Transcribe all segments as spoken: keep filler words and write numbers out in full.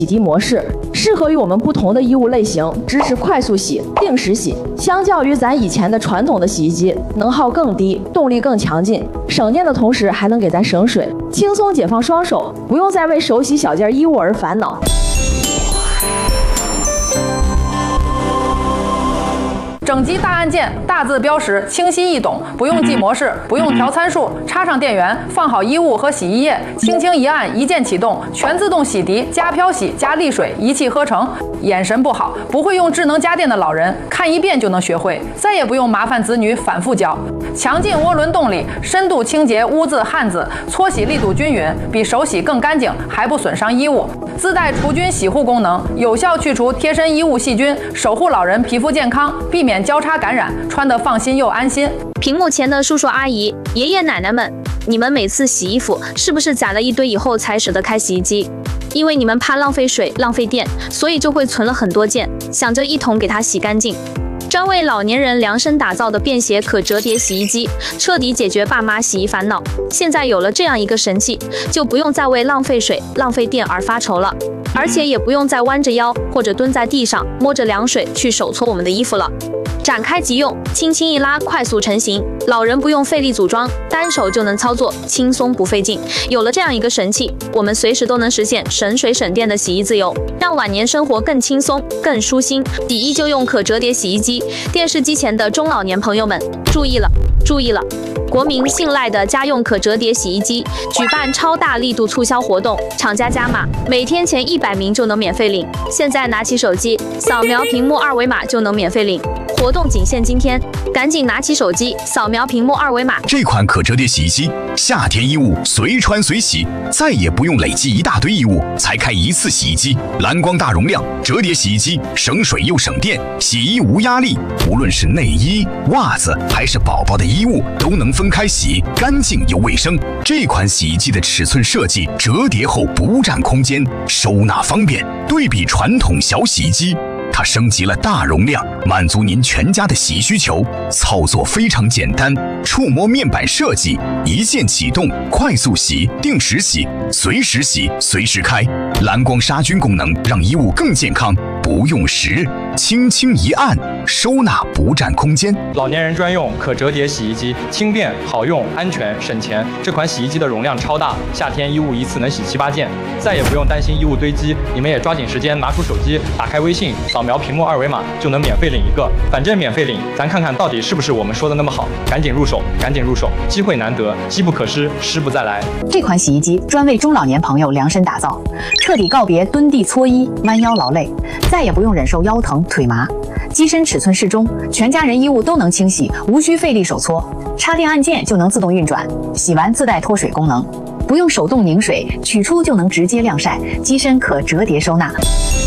涤模式，适合于我们不同的衣物类型，支持快速洗、定时洗。相较于咱以前的传统的洗衣机，能耗更低，动力更强劲，省电的同时还能给咱省水，轻松解放双手，不用再为手洗小件衣物而烦恼。 整机大按键，大字标识，清晰易懂，不用记模式，不用调参数，插上电源，放好衣物和洗衣液，轻轻一按，一键启动，全自动洗涤、加漂洗、加沥水，一气呵成。眼神不好，不会用智能家电的老人，看一遍就能学会，再也不用麻烦子女反复教。强劲涡轮动力，深度清洁污渍汗渍，搓洗力度均匀，比手洗更干净，还不损伤衣物。自带除菌洗护功能，有效去除贴身衣物细菌，守护老人皮肤健康，避免 交叉感染，穿得放心又安心。 屏幕前的叔叔阿姨、爷爷奶奶们，你们每次洗衣服是不是攒了一堆以后才舍得开洗衣机？因为你们怕浪费水、浪费电，所以就会存了很多件，想着一桶给它洗干净。专为老年人量身打造的便携可折叠洗衣机，彻底解决爸妈洗衣烦恼。现在有了这样一个神器，就不用再为浪费水、浪费电而发愁了。 而且也不用再弯着腰或者蹲在地上摸着凉水去手搓我们的衣服了，展开即用，轻轻一拉，快速成型。老人不用费力组装，单手就能操作，轻松不费劲。有了这样一个神器，我们随时都能实现省水省电的洗衣自由，让晚年生活更轻松、更舒心。洗衣就用可折叠洗衣机，电视机前的中老年朋友们注意了，注意了！ 国民信赖的家用可折叠洗衣机举办超大力度促销活动，厂家加码，每天前一百名就能免费领。现在拿起手机，扫描屏幕二维码就能免费领。活动仅限今天，赶紧拿起手机，扫描屏幕二维码。 这款可折叠洗衣机，夏天衣物随穿随洗，再也不用累积一大堆衣物才开一次洗衣机。蓝光大容量折叠洗衣机，省水又省电，洗衣无压力。无论是内衣、袜子还是宝宝的衣物，都能 分开洗，干净又卫生。这款洗衣机的尺寸设计，折叠后不占空间，收纳方便。对比传统小洗衣机，它升级了大容量，满足您全家的洗衣需求。操作非常简单，触摸面板设计，一键启动，快速洗、定时洗、随时洗、随时开。蓝光杀菌功能让衣物更健康，不用时，轻轻一按，收纳不占空间。 老年人专用可折叠洗衣机，轻便好用，安全省钱。这款洗衣机的容量超大，夏天衣物一次能洗七八件，再也不用担心衣物堆积。你们也抓紧时间拿出手机，打开微信，扫描屏幕二维码就能免费领一个。反正免费领，咱看看到底是不是我们说的那么好。赶紧入手，赶紧入手，机会难得，机不可失，失不再来。 这款洗衣机专为中老年朋友量身打造，彻底告别蹲地搓衣、弯腰劳累，再也不用忍受腰疼腿麻。机身尺寸适中，全家人衣物都能清洗，无需费力手搓，插电按键就能自动运转，洗完自带脱水功能，不用手动拧水，取出就能直接晾晒，机身可折叠收纳。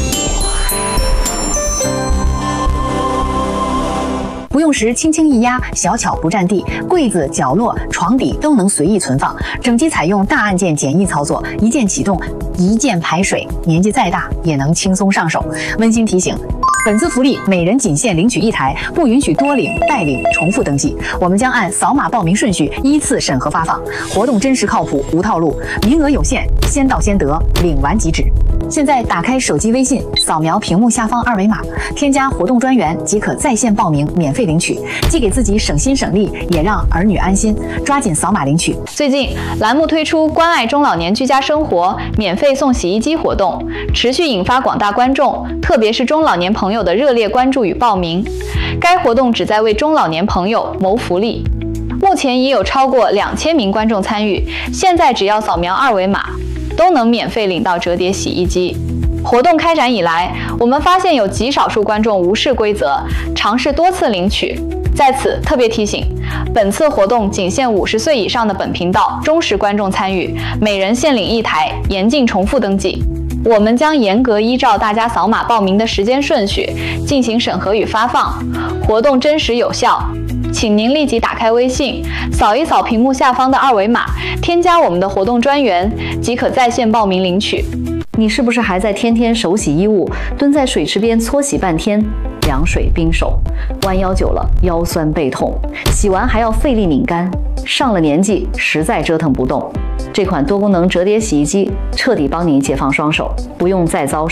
不用时轻轻一压，小巧不占地，柜子、角落、床底都能随意存放。整机采用大按键简易操作，一键启动，一键排水，年纪再大也能轻松上手。温馨提醒。 本次福利每人仅限领取一台，不允许多领、代领、重复登记。我们将按扫码报名顺序依次审核发放。活动真实靠谱，无套路，名额有限，先到先得，领完即止。现在打开手机微信，扫描屏幕下方二维码，添加活动专员即可在线报名，免费领取，既给自己省心省力，也让儿女安心。抓紧扫码领取。 最近栏目推出关爱中老年居家生活免费送洗衣机活动，持续引发广大观众，特别是中老年朋友 的热烈关注与报名，该活动旨在为中老年朋友谋福利。目前已有超过两千名观众参与，现在只要扫描二维码，都能免费领到折叠洗衣机。活动开展以来，我们发现有极少数观众无视规则，尝试多次领取。在此特别提醒，本次活动仅限五十岁以上的本频道忠实观众参与，每人限领一台，严禁重复登记。 我们将严格依照大家扫码报名的时间顺序进行审核与发放，活动真实有效。请您立即打开微信，扫一扫屏幕下方的二维码，添加我们的活动专员，即可在线报名领取。 你是不是还在天天手洗衣物，蹲在水池边搓洗半天，凉水冰手，弯腰久了腰酸背痛，洗完还要费力拧干，上了年纪实在折腾不动。这款多功能折叠洗衣机彻底帮你解放双手，不用再遭